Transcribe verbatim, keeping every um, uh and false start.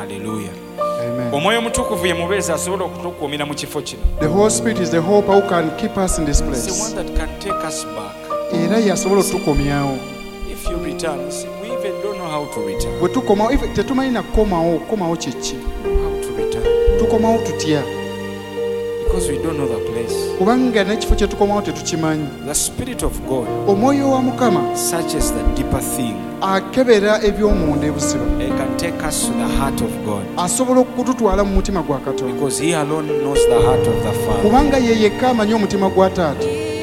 Hallelujah. Amen. Omwoyo omutukuvu ye mubeezi asobola okutukuumira mu kifo kino. The Holy Spirit is the hope who can keep us in this It's the place. one that can take us back. Era yasobola otukomyawo. If you return, you see, we even don't know how to return. Bwe tukomawo tetumanyi na kukomawo kukomawo kyeki. How to return. Tukomawo tutya. Because we don't know the place. Kubanga n'ekifo kye tukomawo tetukimanyi. The Spirit of God Omwoyo wa Mukama searches the deeper thing. akebera eby'omunda ebuziba. He can take us to the heart of God. Asobola okututwala mu mutima gwa Katonda. Because He alone knows the heart of the Father. Kubanga ye yekka amanyi omutima gwa Taata.